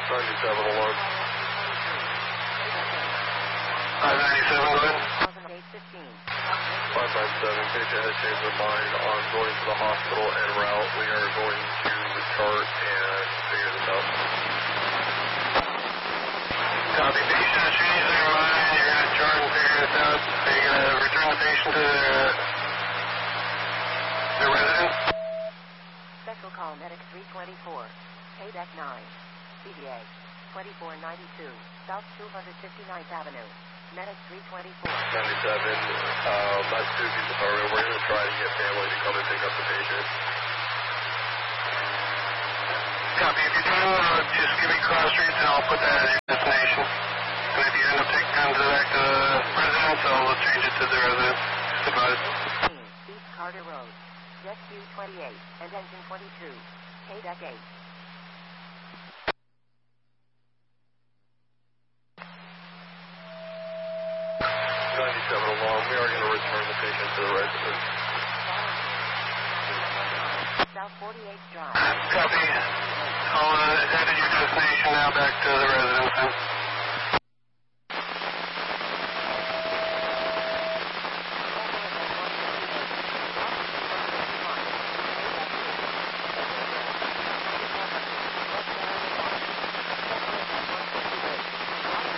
97 alarm. 597, go ahead. 597, patient has changed their mind on going to the hospital en route. We are going to chart and figure this out. Copy, patient has changed their mind. You're going to chart and figure this out. Are you going to return the patient to their residence? Special call medic 324, KDEC 9, CDA 2492, South 259th Avenue. Medic 324. 97, that's Susie's department. We're going to try to get family to come and pick up the patient. Copy. If you're done, just give me cross streets and I'll put that as your destination. And if you end up taking them back to the residence, I'll change it to the residence. Just about it. East Carter Road, Jet Q28 and engine 22, KDEC 8. 97 alarm. We are going to return the patient to the residence. South 48th Drive. Copy. I'll head to your destination now back to the residence.